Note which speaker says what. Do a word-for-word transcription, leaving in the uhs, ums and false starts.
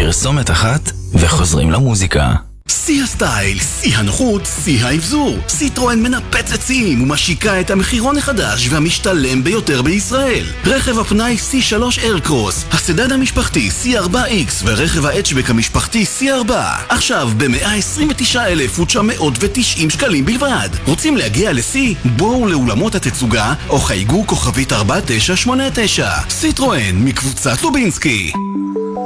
Speaker 1: פרסומת אחת וחוזרים למוזיקה.
Speaker 2: שיא הסטייל, שיא הנוחות, שיא האבזור. סיטרואן מנפצת שיאים ומשיקה את המחירון החדש והמשתלם ביותר בישראל. רכב הפנאי סי שלוש איירקרוס, הסדן המשפחתי סי ארבע איקס ורכב ההאצ'בק המשפחתי סי ארבע. עכשיו ב-מאה עשרים ותשעה אלף ותשע מאות ותשעים שקלים בלבד. רוצים להגיע לשיא? בואו לאולמות התצוגה או חייגו כוכבית ארבע תשע שמונה תשע. סיטרואן מקבוצת לובינסקי.